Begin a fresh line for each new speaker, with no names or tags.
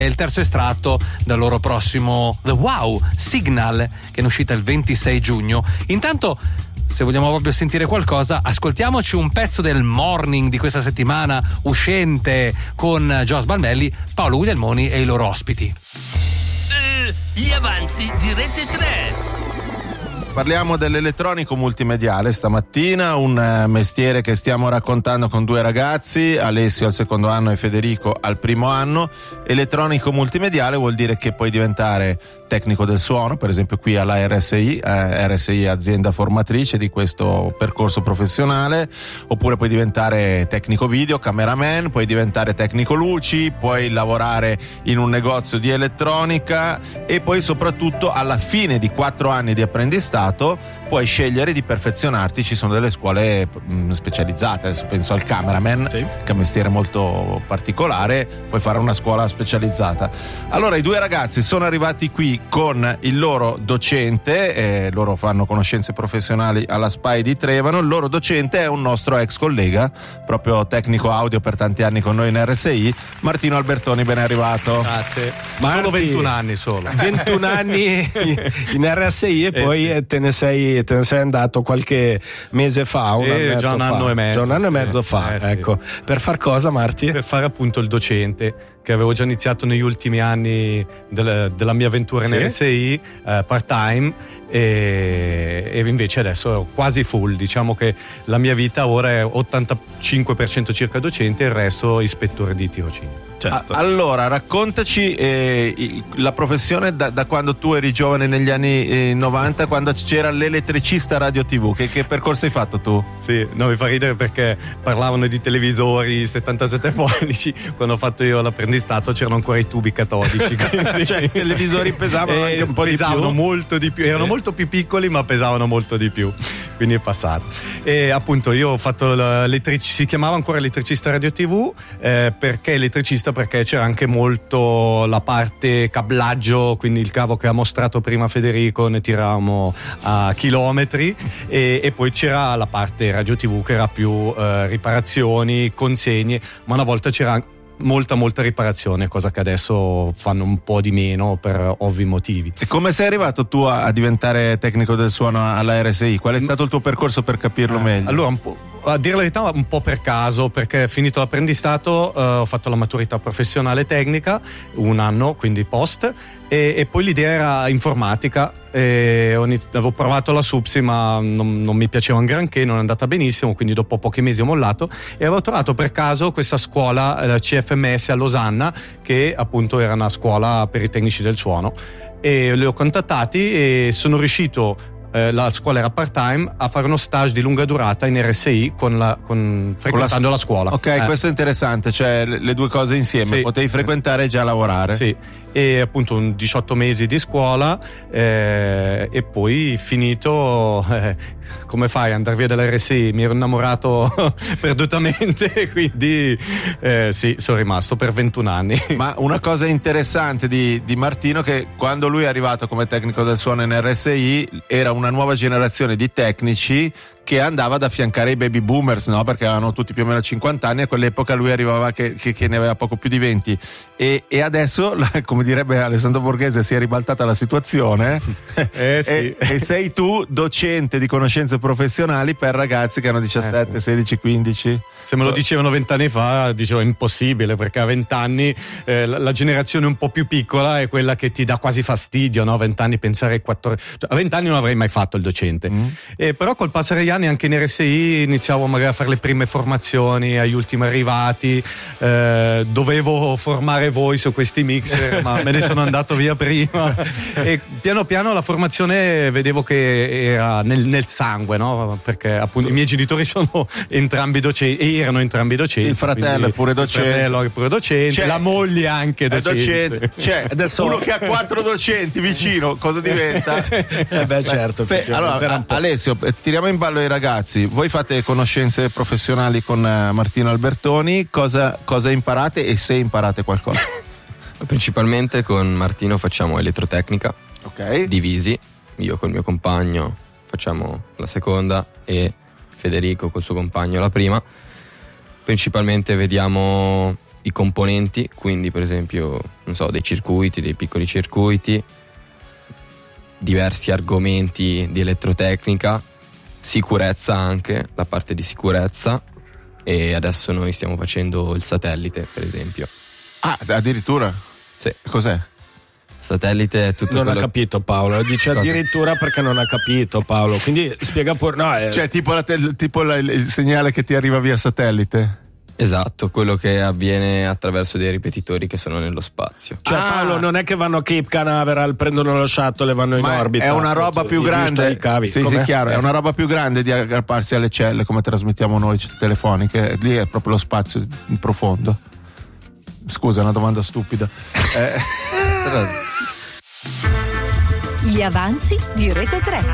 È il terzo estratto dal loro prossimo The Wow Signal, che è in uscita il 26 giugno. Intanto, se vogliamo proprio sentire qualcosa, ascoltiamoci un pezzo del morning di questa settimana uscente con Gio Sbalmelli, Paolo Guglielmoni e i loro ospiti.
Gli avanzi di Rete 3.
Parliamo dell'elettronico multimediale stamattina, un mestiere che stiamo raccontando con due ragazzi, Alessio al secondo anno e Federico al primo anno. Elettronico multimediale vuol dire che puoi diventare tecnico del suono, per esempio qui alla RSI, RSI è azienda formatrice di questo percorso professionale, oppure puoi diventare tecnico video, cameraman, puoi diventare tecnico luci, puoi lavorare in un negozio di elettronica e poi soprattutto alla fine di 4 anni di apprendistato puoi scegliere di perfezionarti. Ci sono delle scuole specializzate, adesso penso al cameraman, sì, che è un mestiere molto particolare, puoi fare una scuola specializzata. Allora i due ragazzi sono arrivati qui con il loro docente, loro fanno conoscenze professionali alla SPAI di Trevano. Il loro docente è un nostro ex collega, proprio tecnico audio per tanti anni con noi in RSI, Martino Albertoni, ben arrivato.
Grazie.
Solo
21 anni solo.
21 anni in RSI e poi sì, te ne sei andato qualche mese fa,
già un anno e mezzo.
Già un anno e mezzo fa, ecco.
Sì.
Per far cosa, Marti?
Per fare appunto il docente, che avevo già iniziato negli ultimi anni della mia avventura in RSI, part time, e invece adesso è quasi full. Diciamo che la mia vita ora è 85% circa docente e il resto ispettore di tirocinio.
Certo. Allora raccontaci la professione da quando tu eri giovane negli anni 90, quando c'era l'elettricista radio TV. Che percorso hai fatto tu?
Sì, no, mi fa ridere perché parlavano di televisori 77 pollici, quando ho fatto io l'apprendistato c'erano ancora i tubi catodici.
Cioè i televisori pesavano anche un po' di più.
Pesavano molto di più, erano molto più piccoli ma pesavano molto di più, quindi è passato. E appunto io ho fatto si chiamava ancora elettricista radio TV, perché elettricista? Perché c'era anche molto la parte cablaggio, quindi il cavo che ha mostrato prima Federico ne tiravamo a chilometri, e poi c'era la parte radio TV che era più riparazioni, consegne, ma una volta c'era molta riparazione, cosa che adesso fanno un po' di meno per ovvi motivi.
E come sei arrivato tu a diventare tecnico del suono alla RSI? Qual è stato il tuo percorso per capirlo meglio?
Allora, a dire la verità un po' per caso, perché finito l'apprendistato ho fatto la maturità professionale tecnica, un anno, quindi post, e poi l'idea era informatica. Avevo provato la SUPSI ma non mi piaceva un granché, non è andata benissimo, quindi dopo pochi mesi ho mollato e avevo trovato per caso questa scuola, la CFMS a Losanna, che appunto era una scuola per i tecnici del suono, e li ho contattati e sono riuscito, la scuola era part time, a fare uno stage di lunga durata in RSI frequentando la scuola.
Ok, questo è interessante, cioè le due cose insieme, sì, potevi frequentare e già lavorare.
Sì, e appunto 18 mesi di scuola, e poi finito, come fai ad andare via dall'RSI? Mi ero innamorato perdutamente, quindi sì, sono rimasto per 21 anni.
Ma una cosa interessante di Martino, che quando lui è arrivato come tecnico del suono in RSI era una nuova generazione di tecnici che andava ad affiancare i baby boomers, no? Perché avevano tutti più o meno 50 anni, a quell'epoca lui arrivava che ne aveva poco più di 20, e adesso, come direbbe Alessandro Borghese, si è ribaltata la situazione.
Sì.
e sei tu docente di conoscenze professionali per ragazzi che hanno 17, 16, 15.
Se me lo dicevano 20 anni fa dicevo è impossibile, perché a 20 anni la generazione un po' più piccola è quella che ti dà quasi fastidio, no? 20 anni pensare ai 14, cioè, a 20 anni non avrei mai fatto il docente. Però col passare degli anni anche in RSI iniziavo magari a fare le prime formazioni agli ultimi arrivati, dovevo formare voi su questi mixer ma me ne sono andato via prima, e piano piano la formazione vedevo che era nel sangue, no? Perché appunto i miei genitori sono entrambi docenti, erano entrambi docenti,
il fratello è pure docente,
il fratello è pure docente, la moglie anche docente.
C'è adesso uno che ha 4 docenti vicino, cosa diventa?
Certo.
Allora Alessio, tiriamo in ballo i ragazzi, voi fate conoscenze professionali con Martino Albertoni, cosa imparate e se imparate qualcosa?
Principalmente con Martino facciamo elettrotecnica,
ok,
divisi, io col mio compagno facciamo la seconda e Federico col suo compagno la prima. Principalmente vediamo i componenti, quindi per esempio, non so, dei circuiti, dei piccoli circuiti, diversi argomenti di elettrotecnica, sicurezza anche, la parte di sicurezza, e adesso noi stiamo facendo il satellite, per esempio.
Ah, addirittura?
Sì.
Cos'è?
Satellite è tutto
Non
quello...
ha capito Paolo, dice addirittura perché non ha capito Paolo, quindi spiega pure. No,
Cioè tipo, il segnale che ti arriva via satellite?
Esatto, quello che avviene attraverso dei ripetitori che sono nello spazio.
Cioè Paolo, non è che vanno a Cape Canaveral, prendono lo shuttle e vanno in orbita.
È una roba più grande. Sì, chiaro, è una roba più grande di aggrapparsi alle celle come trasmettiamo noi telefoniche. Lì è proprio lo spazio profondo. Scusa, è una domanda stupida.
Gli avanzi di Rete 3.